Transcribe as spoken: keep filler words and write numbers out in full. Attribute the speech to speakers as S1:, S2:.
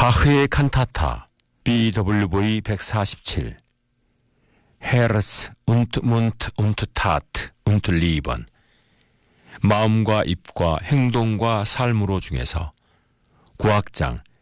S1: 바흐의 칸타타 비더블유브이 백사십칠 헤르스 운트 문트 운트 타트 운트 리번 마음과 입과 행동과 삶으로 중에서 구악장